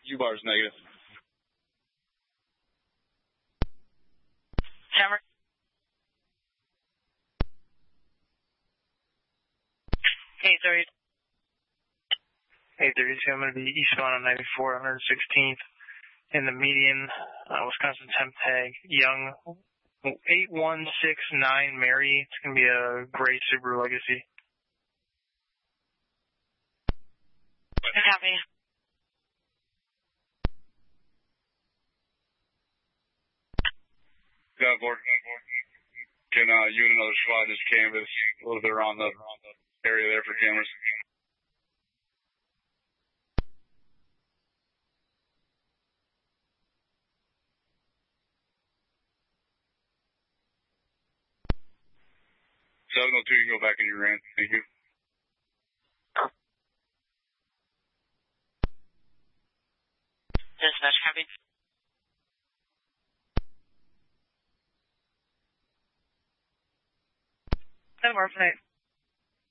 U-bar's negative. Hammer. Hey, 30. Hey, 32, I'm going to be eastbound on 94, 116th. In the median, Wisconsin temp tag, Young, 8169 Mary. It's going to be a gray Subaru Legacy. Copy. Got board. Can you and another squad just canvas a little bit around the area there for cameras? So 702, you can go back in your ran. Thank you. Dispatch, copy. No more tonight.